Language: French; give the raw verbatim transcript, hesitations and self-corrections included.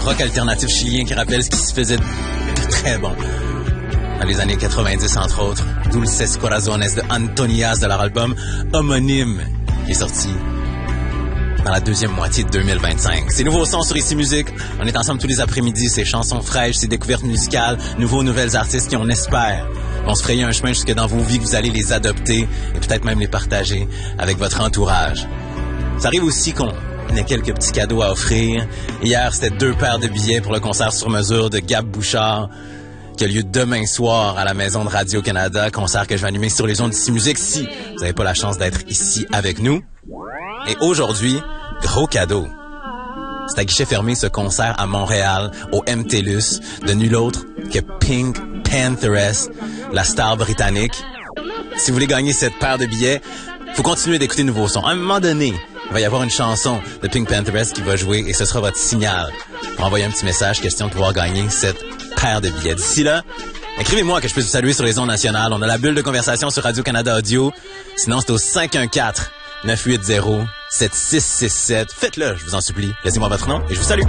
rock alternatif chilien qui rappelle ce qui se faisait de très bon dans les années quatre-vingt-dix, entre autres. Dulces Corazones de Antonias de leur album homonyme qui est sorti dans la deuxième moitié de deux mille vingt-cinq. C'est Nouveau Son sur Ici Musique. On est ensemble tous les après-midi. Ces chansons fraîches, ces découvertes musicales, nouveaux, nouvelles artistes qui, on espère, vont se frayer un chemin jusque dans vos vies, que vous allez les adopter et peut-être même les partager avec votre entourage. Ça arrive aussi qu'on ait quelques petits cadeaux à offrir. Hier, c'était deux paires de billets pour le concert sur mesure de Gab Bouchard qui a lieu demain soir à la Maison de Radio-Canada, concert que je vais animer sur les ondes d'Ici Musique si vous n'avez pas la chance d'être ici avec nous. Et aujourd'hui, gros cadeau. C'est à guichet fermé ce concert à Montréal, au M T L U S, de nul autre que Pink Pantheress, la star britannique. Si vous voulez gagner cette paire de billets, faut continuer d'écouter Nouveau Son. À un moment donné, il va y avoir une chanson de Pink Pantheress qui va jouer et ce sera votre signal pour envoyer un petit message question de pouvoir gagner cette paire de billets. D'ici là, écrivez-moi que je puisse vous saluer sur les ondes nationales. On a la bulle de conversation sur Radio-Canada Audio. Sinon, c'est au cinq un quatre, neuf huit zéro, sept six six sept. Faites-le, je vous en supplie. Laissez-moi votre nom et je vous salue.